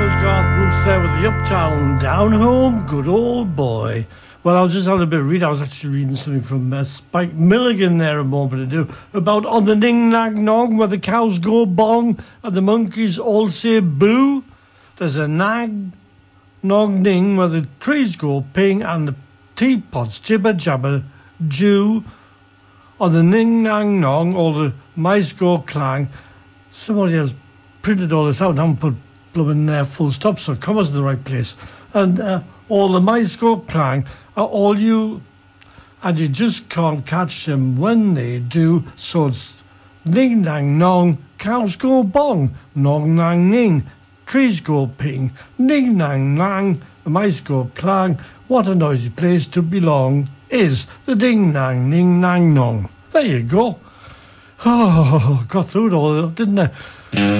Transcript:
Bruce there with the Uptown Down Home, good old boy. Well, I was just having a bit of read. I was actually reading something from Spike Milligan there a moment ago about on the Ning Nang Nong where the cows go bong and the monkeys all say boo. There's a nag nog ning where the trees go ping and the teapots jibber jabber jew. On the Ning Nang Nong all the mice go clang. Somebody has printed all this out and haven't put blooming full stops or commas in the right place. And all the mice go clang, all you, and you just can't catch them when they do. So it's ning nang nong, cows go bong, nong nang ning, trees go ping, ning nang nang, the mice go clang. What a noisy place to belong is the ding nang ning nang nong. There you go. Oh, got through it all, didn't I?